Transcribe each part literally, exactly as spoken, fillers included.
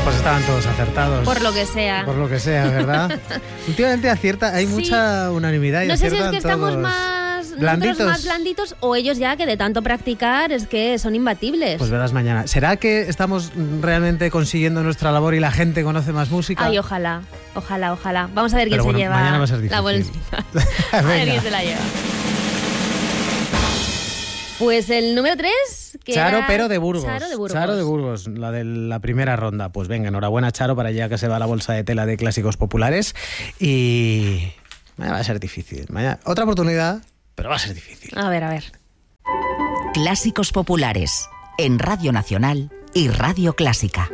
Pues estaban todos acertados. Por lo que sea. Por lo que sea, ¿verdad? Últimamente acierta, hay sí. mucha unanimidad y no sé si es que todos. estamos más blanditos. más blanditos o ellos ya que de tanto practicar es que son imbatibles. Pues verás mañana. ¿Será que estamos realmente consiguiendo nuestra labor y la gente conoce más música? Ay, ojalá, ojalá, ojalá. Vamos a ver quién Pero bueno, se lleva mañana va a ser difícil. la bolsita. A ver quién se la lleva. Pues el número tres... Charo, pero de Burgos. Charo de Burgos. Charo de Burgos, la de la primera ronda. Pues venga, enhorabuena, Charo, para ya que se va la bolsa de tela de clásicos populares. Y mañana va a ser difícil. Mañana, otra oportunidad, pero va a ser difícil. A ver, a ver. Clásicos populares, en Radio Nacional y Radio Clásica.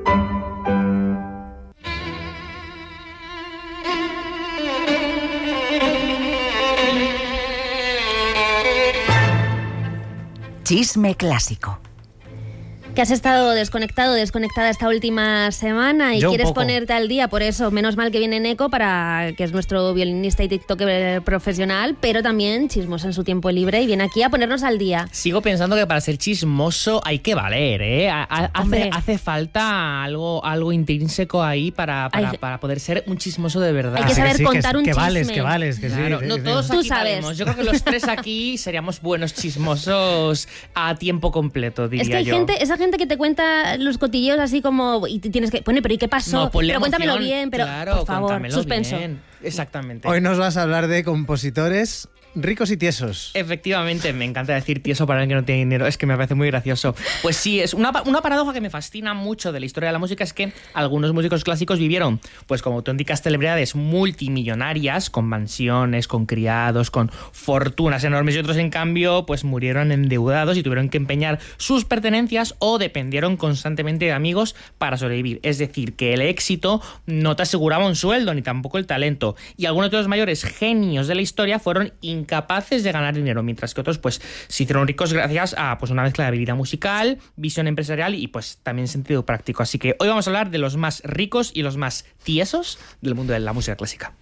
Chisme clásico. Que has estado desconectado, desconectada esta última semana y Yo quieres poco. ponerte al día, por eso, menos mal que viene Neko, para que es nuestro violinista y tiktoker profesional, pero también chismoso en su tiempo libre y viene aquí a ponernos al día. Sigo pensando que para ser chismoso hay que valer, ¿eh? A, a, hace, hace falta algo, algo intrínseco ahí para, para, para poder ser un chismoso de verdad. Hay que saber que sí, contar que, un que chisme. vales, que vales, que claro, sí. no sí, todos sí. aquí Tú sabes. valemos. Yo creo que los tres aquí seríamos buenos chismosos a tiempo completo, diría Es que hay yo. gente, esa gente que te cuenta los cotilleos así como y te tienes que, bueno, pero ¿y qué pasó? No, ponle pero cuéntamelo emoción. bien, pero Claro, por favor, cuéntamelo suspenso. bien. Exactamente. Hoy nos vas a hablar de compositores ricos y tiesos. Efectivamente, me encanta decir tieso para el que no tiene dinero, es que me parece muy gracioso. Pues sí, es una, una paradoja que me fascina mucho de la historia de la música, es que algunos músicos clásicos vivieron pues como auténticas celebridades multimillonarias, con mansiones, con criados, con fortunas enormes, y otros en cambio pues murieron endeudados y tuvieron que empeñar sus pertenencias o dependieron constantemente de amigos para sobrevivir. Es decir, que el éxito no te aseguraba un sueldo, ni tampoco el talento. Y algunos de los mayores genios de la historia fueron incapaces de ganar dinero, mientras que otros pues se hicieron ricos gracias a pues una mezcla de habilidad musical, visión empresarial y pues también sentido práctico. Así que hoy vamos a hablar de los más ricos y los más tiesos del mundo de la música clásica.